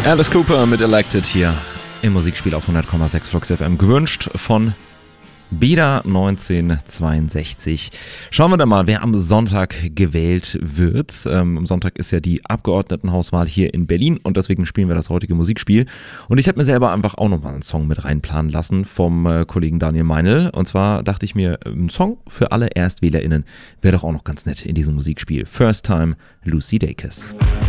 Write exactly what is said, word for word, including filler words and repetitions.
Alice Cooper mit Elected hier im Musikspiel auf hundert Komma sechs Flux F M, gewünscht von Beda neunzehnhundertzweiundsechzig. Schauen wir dann mal, wer am Sonntag gewählt wird. Ähm, am Sonntag ist ja die Abgeordnetenhauswahl hier in Berlin und deswegen spielen wir das heutige Musikspiel. Und ich habe mir selber einfach auch nochmal einen Song mit reinplanen lassen vom äh, Kollegen Daniel Meinl. Und zwar dachte ich mir, ein Song für alle ErstwählerInnen wäre doch auch noch ganz nett in diesem Musikspiel. First Time, Lucy Dacus.